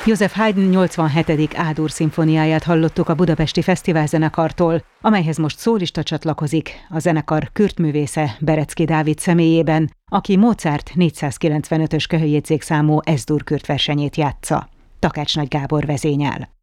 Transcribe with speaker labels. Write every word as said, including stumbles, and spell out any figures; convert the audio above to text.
Speaker 1: Joseph Haydn nyolcvanhetedik A-dur szimfóniáját hallottuk a Budapesti Fesztiválzenekartól, amelyhez most szólista csatlakozik, a zenekar kürtművésze Berecki Dávid személyében, aki Mozart négyszázkilencvenötös köhöjjegyzékszámú Es-dur kürtversenyét játsza. Takács Nagy Gábor vezényel.